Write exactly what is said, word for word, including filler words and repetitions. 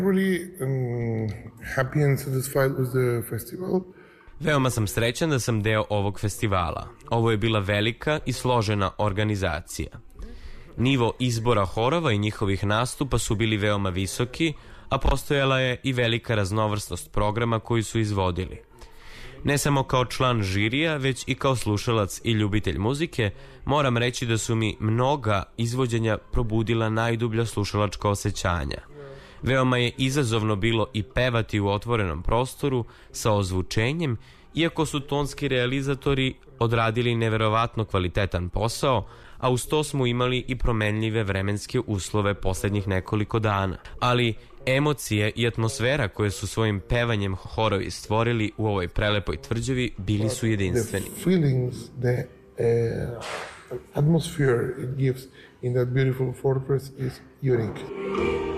Really um, happy and satisfied with the festival. Veoma sam srećan da sam deo ovog festivala. Ovo je bila velika i složena organizacija. Nivo izbora horova i njihovih nastupa su bili veoma visoki, a postojala je i velika raznovrsnost programa koji su izvodili. Ne samo kao član žirija, već i kao slušalac i ljubitelj muzike, moram reći da su mi mnoga izvođenja probudila najdublja slušalačka osjećanja. Veoma je izazovno bilo i pevati u otvorenom prostoru sa ozvučenjem, iako su tonski realizatori odradili neverovatno kvalitetan posao, a uz to smo imali i promenljive vremenske uslove poslednjih nekoliko dana. Ali emocije i atmosfera koje su svojim pevanjem horovi stvorili u ovoj prelepoj tvrđavi bili su jedinstveni. The feelings, the uh, atmosphere it gives in that beautiful fortress is unique.